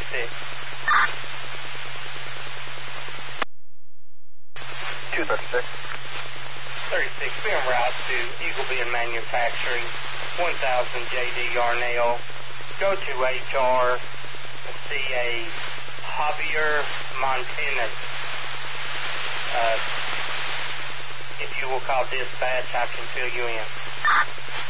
236. 236. 36, be en route to Eagle Bend Manufacturing, 1000 J.D. Yarnell. Go to HR, see a Javier Montanez. If you will call dispatch, I can fill you in.